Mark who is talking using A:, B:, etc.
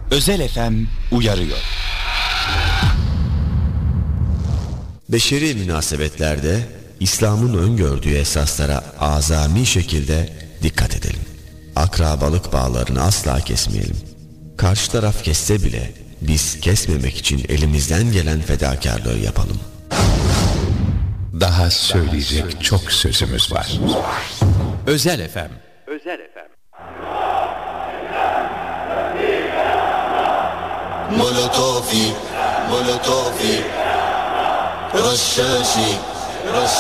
A: Özel FM uyarıyor.
B: Beşeri münasebetlerde İslam'ın öngördüğü esaslara azami şekilde dikkat edelim. Akrabalık bağlarını asla kesmeyelim. Karşı taraf kesse bile biz kesmemek için elimizden gelen fedakarlığı yapalım.
C: Daha söyleyecek çok sözümüz var. Özel FM.
D: Özel FM.
E: Molotofi, Molotofi, Rashashi,